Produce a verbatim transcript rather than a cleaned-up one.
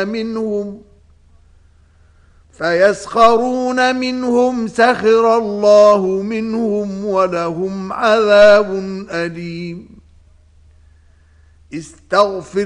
فيسخرون منهم فيسخرون منهم سخر الله منهم ولهم عذاب أليم استغفر